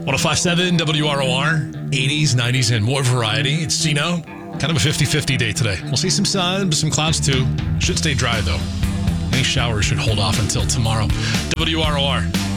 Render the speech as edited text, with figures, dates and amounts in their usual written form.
1057 WROR, 80s, 90s, and more variety. It's Gino. Kind of a 50-50 day today. We'll see some sun, but some clouds too. Should stay dry, though. Any showers should hold off until tomorrow. WROR.